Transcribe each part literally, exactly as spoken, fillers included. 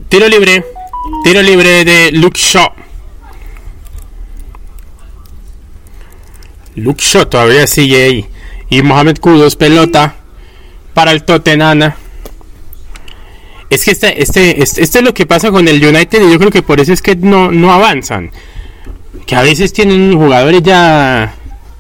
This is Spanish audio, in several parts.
Tiro libre. Tiro libre de Luke Shaw. Luke Shaw todavía sigue ahí. Y Mohamed Kudus, pelota para el Tottenham. Es que este, este, este, este es lo que pasa con el United, y yo creo que por eso es que no, no avanzan. Que a veces tienen jugadores ya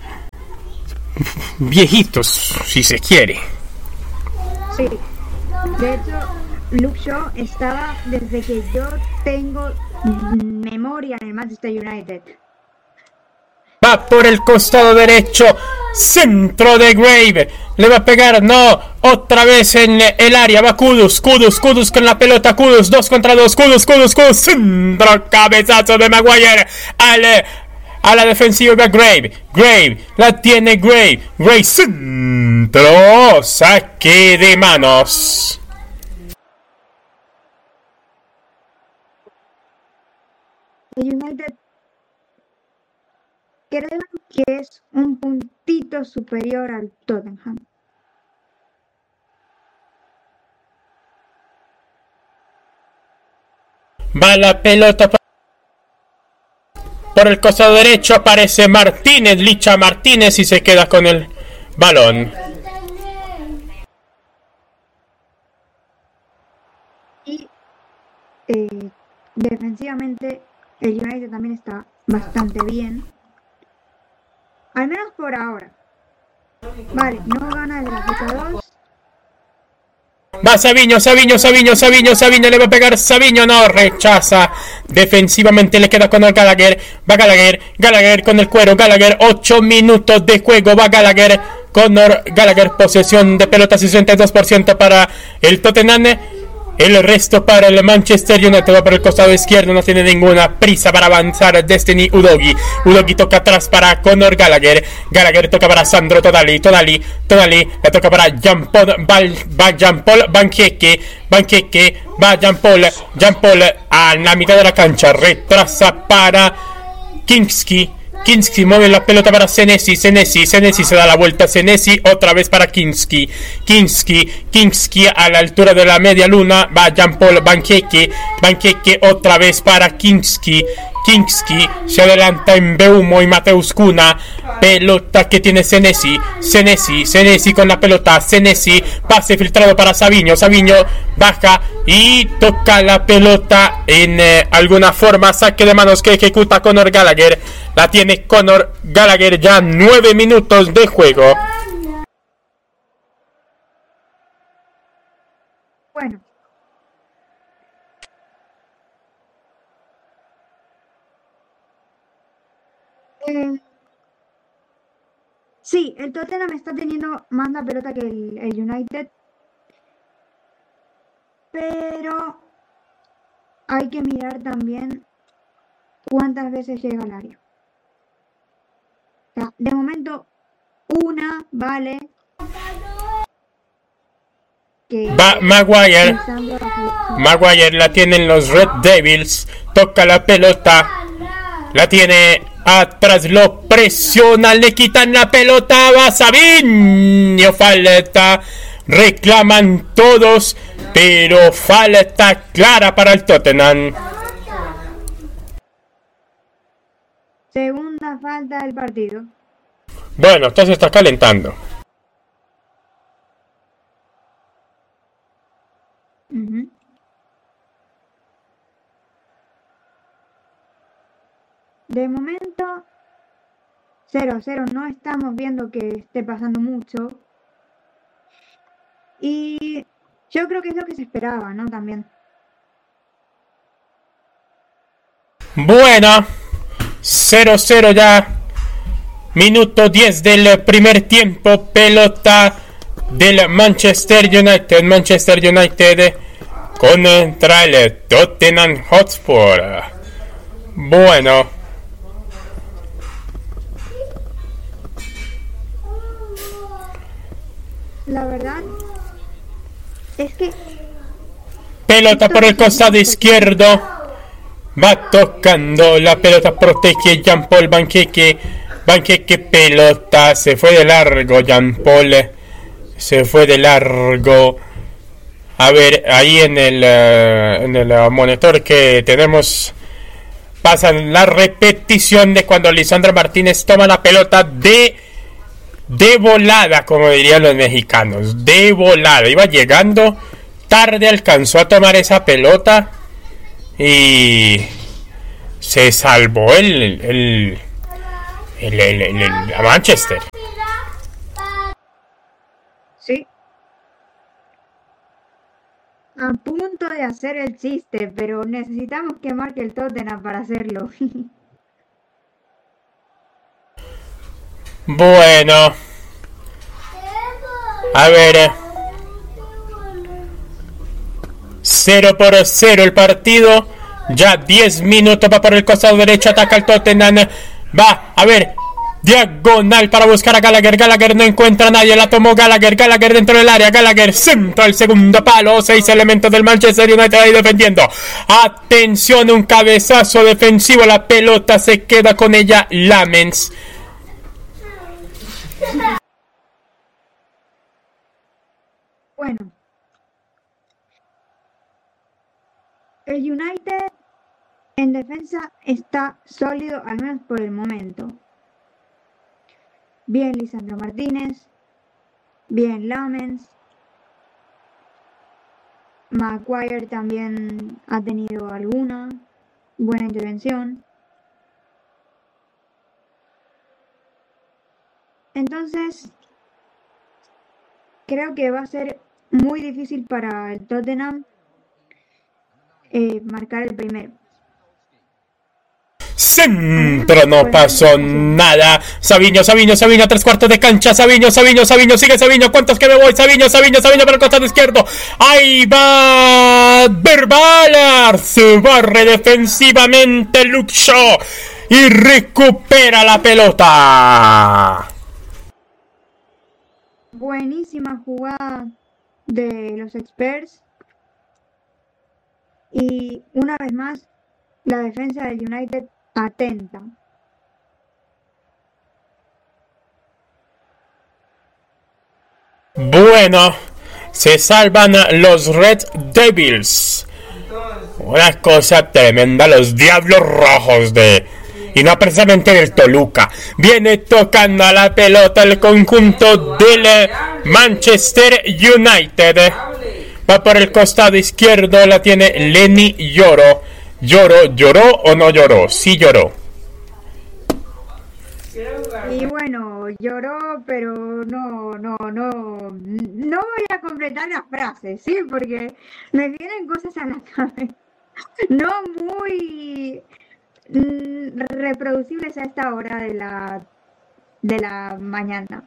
viejitos, si se quiere. Sí. De hecho, Luke Shaw estaba desde que yo tengo memoria en el Manchester United. Va por el costado derecho, centro de Grave, le va a pegar, no, otra vez en el área, va Kudus, Kudus, Kudus con la pelota, Kudus, dos contra dos, Kudus, Kudus, Kudus, centro, cabezazo de Maguire, al, a la defensiva va Grave, Grave, la tiene Grave, Grave, centro, saque de manos. El United creo que es un puntito superior al Tottenham. Va la pelota por el costado derecho, aparece Martínez, Licha Martínez, y se queda con el balón. Y eh, defensivamente el United también está bastante bien. Al menos por ahora. Vale, no gana de la fecha dos. Va Savinho, Savinho, Savinho, Savinho, Savinho, le va a pegar Savinho, no, rechaza. Defensivamente le queda con el Gallagher. Va Gallagher, Gallagher con el cuero, Gallagher, ocho minutos de juego, va Gallagher. Conor Gallagher, posesión de pelota sesenta y dos por ciento para el Tottenham. El resto para el Manchester United, va por el costado izquierdo, no tiene ninguna prisa para avanzar. Destiny Udogie, Udogie toca atrás para Conor Gallagher, Gallagher toca para Sandro Tonali, Tonali, Tonali, le toca para Jean-Paul, va Jean-Paul Banqueque, Banqueque, va Jean-Paul, Jean-Paul a la mitad de la cancha, retrasa para Kinski, Kinski mueve la pelota para Senesi, Senesi, Senesi se da la vuelta, Senesi otra vez para Kinski, Kinski, Kinski a la altura de la media luna, va Jean-Paul Banqueque, Banqueque otra vez para Kinski, Kinski se adelanta en Beumo y Mateus Cuna, pelota que tiene Senesi, Senesi, Senesi con la pelota, Senesi, pase filtrado para Savinho, Savinho baja y toca la pelota en eh, alguna forma, saque de manos que ejecuta Conor Gallagher, la tiene Conor Gallagher, ya nueve minutos de juego. Bueno. Eh, sí, el Tottenham está teniendo más la pelota que el, el United, pero hay que mirar también cuántas veces llega al área. O sea, de momento, una vale. Que Va Maguire, Maguire la tienen los Red Devils, toca la pelota, la tiene atrás, lo presiona, le quitan la pelota, va Savinho, falta, reclaman todos, pero falta clara para el Tottenham. Segunda falta del partido. Bueno, entonces está calentando. Uh-huh. De momento cero a cero, no estamos viendo que esté pasando mucho. Y yo creo que es lo que se esperaba, ¿no? También. Bueno, cero cero ya. Minuto diez del primer tiempo. Pelota del Manchester United. Manchester United contra el Tottenham Hotspur. Bueno. La verdad es que pelota por el costado izquierdo. Va tocando la pelota, protege Jean-Paul Banqueque. Banqueque, pelota. Se fue de largo Jean-Paul. Se fue de largo. A ver, ahí en el, uh, en el uh, monitor que tenemos, pasan la repetición de cuando Lisandro Martínez toma la pelota de, de volada, como dirían los mexicanos, de volada. Iba llegando tarde, alcanzó a tomar esa pelota y se salvó el, el, el, el, el, el a Manchester. Sí. A punto de hacer el chiste, pero necesitamos que marque el Tottenham para hacerlo. Bueno. A ver. cero por cero el partido. Ya diez minutos, va por el costado derecho, ataca el Tottenham. Va, a ver. Diagonal para buscar a Gallagher. Gallagher no encuentra a nadie. La tomó Gallagher. Gallagher dentro del área. Gallagher centro al segundo palo. Seis elementos del Manchester United ahí defendiendo. Atención, un cabezazo defensivo. La pelota se queda con ella Lamens. Bueno. El United en defensa está sólido, al menos por el momento. Bien Lisandro Martínez, bien Lamens, Maguire también ha tenido alguna buena intervención. Entonces, creo que va a ser muy difícil para el Tottenham eh, marcar el primero. Centro, no pasó nada. Savinho, Savinho, Savinho a tres cuartos de cancha. Savinho, Savinho, Savinho, sigue Savinho. ¿Cuántos que me voy? Savinho, Savinho, Savinho para el costado izquierdo. Ahí va Verbaler. Se barre defensivamente Luke Shaw y recupera la pelota. Buenísima jugada de los Spurs. Y una vez más, la defensa del United atenta. Bueno, se salvan los Red Devils. Una cosa tremenda, los Diablos Rojos de... Y no precisamente del Toluca. Viene tocando a la pelota el conjunto del Manchester United. Va por el costado izquierdo, la tiene Lenny Yoro. ¿Lloró? ¿Lloró o no lloró? Sí lloró. Y bueno, lloró, pero no, no, no, no voy a completar la frase, ¿sí? Porque me vienen cosas a la cabeza, no muy mm, reproducibles a esta hora de la, de la mañana.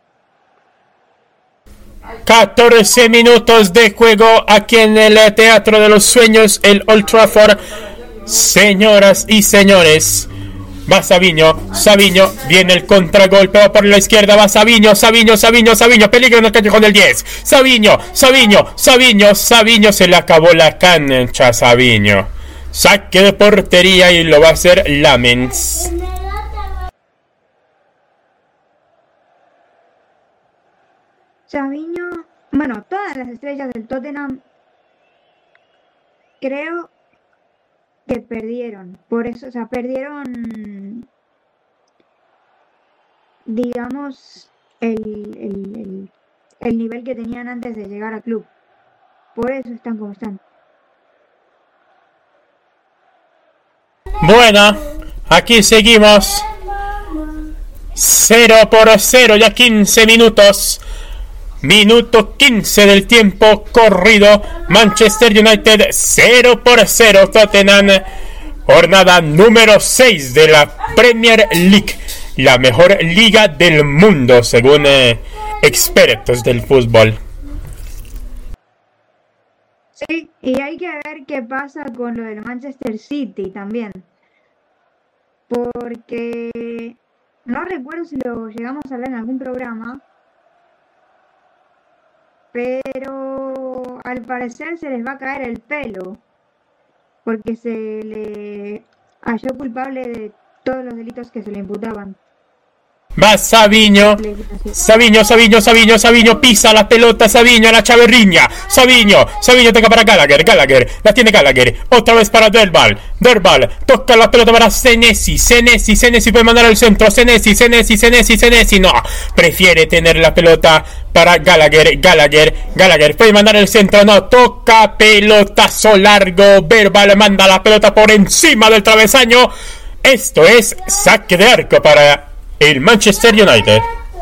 catorce minutos de juego aquí en el Teatro de los Sueños, el Old Trafford. Señoras y señores, va Savinho, Savinho, viene el contragolpe, va por la izquierda, va Savinho, Savinho, Savinho, Savinho, peligro en el callejón del diez. Savinho, Savinho, Savinho, Savinho, se le acabó la cancha, Savinho. Saque de portería y lo va a hacer Lamens. Savinho, bueno, todas las estrellas del Tottenham creo que perdieron, por eso, o sea, perdieron, digamos, el, el, el, el nivel que tenían antes de llegar al club, por eso están como están. Bueno, aquí seguimos cero por cero, ya quince minutos. Minuto quince del tiempo corrido. Manchester United cero por cero. Tottenham. Jornada número seis de la Premier League. La mejor liga del mundo, según eh, expertos del fútbol. Sí, y hay que ver qué pasa con lo del Manchester City también. Porque no recuerdo si lo llegamos a hablar en algún programa. Pero al parecer se les va a caer el pelo, porque se le halló culpable de todos los delitos que se le imputaban. Va Savinho. Savinho, Savinho, Savinho, Savinho, pisa la pelota, Savinho a la chaverriña. Savinho, Savinho toca para Gallagher, Gallagher, la tiene Gallagher. Otra vez para Delval, Delval, toca la pelota para Senesi, Senesi, Senesi puede mandar al centro, Senesi, Senesi, Senesi, Senesi, no. Prefiere tener la pelota para Gallagher, Gallagher, Gallagher, puede mandar el centro, no. Toca pelotazo largo, Verbal manda la pelota por encima del travesaño. Esto es saque de arco para el Manchester United.